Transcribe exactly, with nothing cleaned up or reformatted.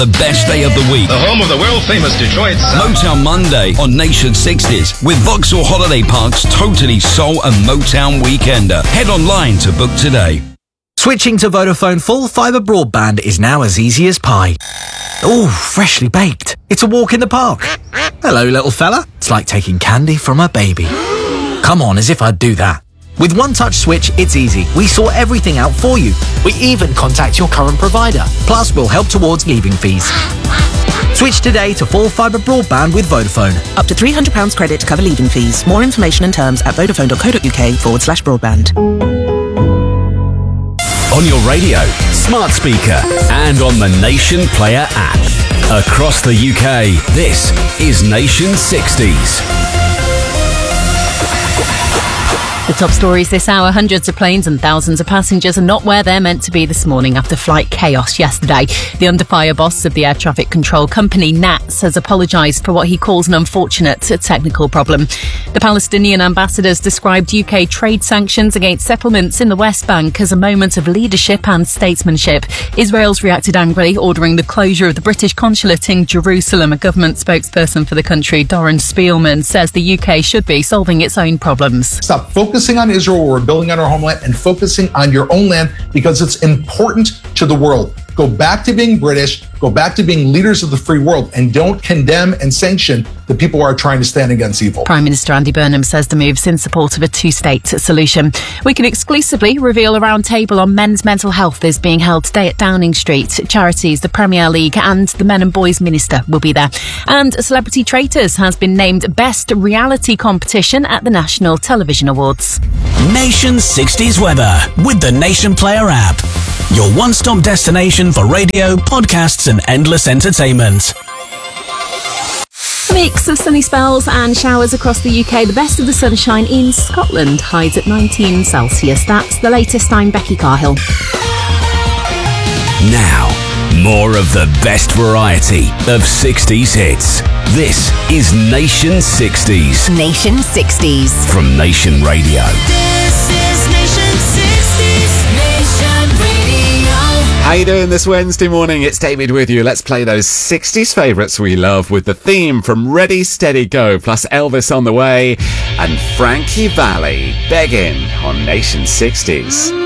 The best day of the week. The home of the world-famous Detroit Sound. Motown Monday on Nation sixties with Vauxhall Holiday Park's totally soul and Motown Weekender. Head online to book today. Switching to Vodafone full fibre broadband is now as easy as pie. Ooh, freshly baked. It's a walk in the park. Hello, little fella. It's like taking candy from a baby. Come on, as if I'd do that. With One Touch Switch, it's easy. We sort everything out for you. We even contact your current provider. Plus, we'll help towards leaving fees. Switch today to full fibre broadband with Vodafone. Up to three hundred pounds credit to cover leaving fees. More information and terms at vodafone.co.uk forward slash broadband. On your radio, smart speaker, and on the Nation Player app. Across the U K, this is Nation sixties. The top stories this hour: hundreds of planes and thousands of passengers are not where they're meant to be this morning after flight chaos yesterday. The under-fire boss of the air traffic control company, N A T S, has apologised for what he calls an unfortunate technical problem. The Palestinian ambassadors described U K trade sanctions against settlements in the West Bank as a moment of leadership and statesmanship. Israel's reacted angrily, ordering the closure of the British consulate in Jerusalem. A government spokesperson for the country, Doran Spielman, says the U K should be solving its own problems. Stop focusing on Israel, we're building on our homeland, and focusing on your own land because it's important to the world. Go back to being British, go back to being leaders of the free world, and don't condemn and sanction the people who are trying to stand against evil. Prime Minister Andy Burnham says the move's in support of a two-state solution. We can exclusively reveal a round table on men's mental health is being held today at Downing Street. Charities, the Premier League and the Men and Boys Minister will be there. And Celebrity Traitors has been named Best Reality Competition at the National Television Awards. Nation sixties weather with the Nation Player app. Your one-stop destination for radio, podcasts and endless entertainment. A mix of sunny spells and showers across the U K. The best of the sunshine in Scotland. Highs at nineteen Celsius. That's the latest. I'm Becky Carhill. Now, more of the best variety of sixties hits. This is Nation sixties. Nation sixties. From Nation Radio. This is Nation sixties. Nation Radio. How you doing this Wednesday morning? It's David with you. Let's play those sixties favourites we love with the theme from Ready, Steady, Go, plus Elvis on the way and Frankie Valli begging on Nation sixties.